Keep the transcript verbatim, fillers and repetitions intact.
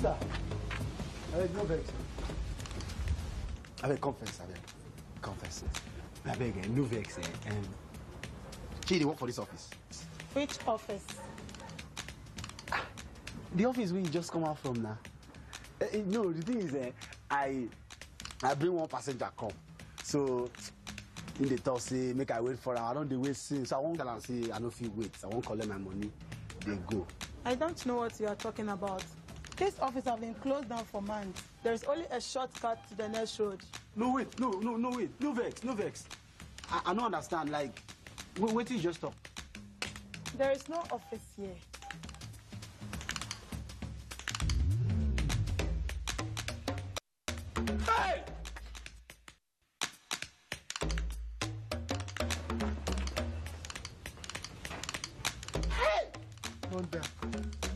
Sister, I beg no vex. I beg confess, I beg. Confess. I beg, eh, no vex. Eh, um, She, they work for this office. Which office? The office where you just come out from now. Uh, uh, no, the thing is, uh, I I bring one passenger come. So in the talk say make I wait for her. I don't dey wait since. So I won't tell her say I don't feel wait. I won't collect my money. They go. I don't know what you are talking about. This office has been closed down for months. There's only a shortcut to the next road. No wait, no, no, no wait, no vex, no vex. I, I don't understand. Like, wait, wait till you just talk. There is no office here. Hey! Hey! Not there.